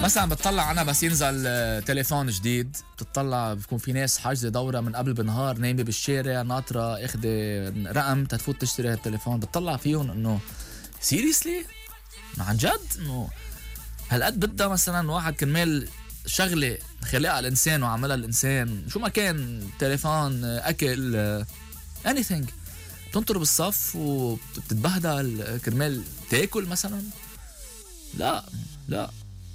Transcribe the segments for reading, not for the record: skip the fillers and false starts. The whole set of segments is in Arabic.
مثلا بتطلع انا بس ينزل تليفون جديد، بتطلع بكون في ناس حاجزه دوره من قبل بنهار، نايمه بالشارع ناطره اخذه رقم تتفوت تشتري هالتليفون. بتطلع فيهم انه سيريسلي عن جد انه هالقد بدها مثلا واحد كرمال شغله خلقها الانسان وعملها الانسان، شو ما كان تليفون، اكل، anything، بتنطر بالصف وبتتبهدل كرمال تاكل مثلا. لا لا.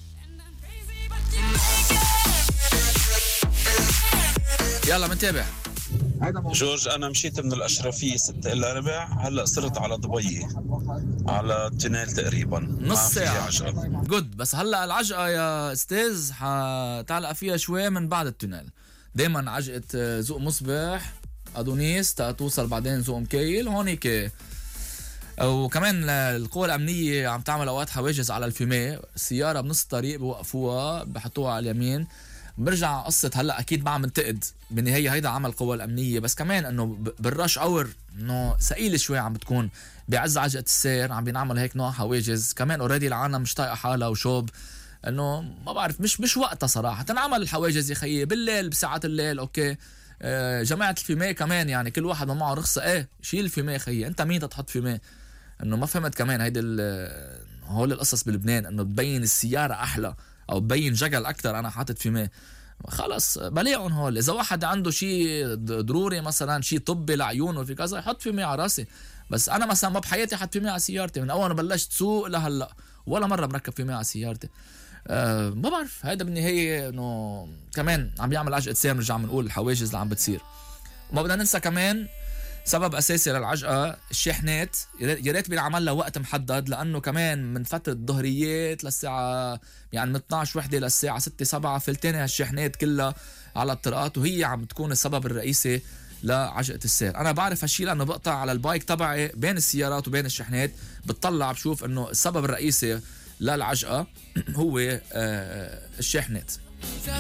يلا منتابع. جورج، أنا مشيت من الأشرفية 6:15، هلأ صرت على دبي على التنال تقريبا نص ساعة عجقة. جود. بس هلأ العجقة يا استاذ حتعلق فيها شوي من بعد التنال. دايما عجقة ذوق مصبح أدونيس توصل بعدين ذوق مكيل هونيك. وكمان القوى الأمنية عم تعمل أوقات حواجز على الفيمي، السيارة بنص الطريق بوقفوها بحطوها على اليمين. برجع قصة هلأ أكيد ما عم ننتقد بالنهاية، هيدا عمل القوى الأمنية، بس كمان إنه بالرش أور إنه ثقيلة شوي عم بتكون بعز عجقة السير، عم بينعمل هيك نوع حواجز. كمان أوريدي العالم مش طايقة حالها وشوب، إنه ما بعرف مش وقتها صراحة تنعمل الحواجز يا خيي بالليل بساعات الليل. أوكي جماعة الفيمي كمان يعني كل واحد ما معه رخصة شيل الفيمي خيي، أنت مين تحط فيمي؟ إنه ما فهمت كمان هيدي هول القصص بلبنان إنه تبين السيارة أحلى او ببين جقل اكتر انا حاطط فيمي. خلص بلاقيهم هول، اذا واحد عنده شيء ضروري مثلا شيء طبي لعيونه في كذا يحط فيمي على راسي. بس انا مثلا ما بحياتي حط فيمي على سيارتي من اول ما بلشت سوق لهلا، ولا مره مركب فيمي على سيارتي. ما بعرف هيدا بالنهايه انه كمان عم بيعمل عجقه سير. نرجع بنقول الحواجز اللي عم بتصير. وما بدنا ننسى كمان سبب اساسي للعجقه الشاحنات. يا ريت بينعمل لها وقت محدد، لانه كمان من فتره الظهريات للساعه يعني من 12 وحده للساعه 6 7 فلتانه هالشاحنات كلها على الطرقات، وهي عم تكون السبب الرئيسي لعجقه السير. انا بعرف هالشيء لانه بقطع على البايك تبعي بين السيارات وبين الشاحنات، بتطلع بشوف انه السبب الرئيسي للعجقه هو الشاحنات.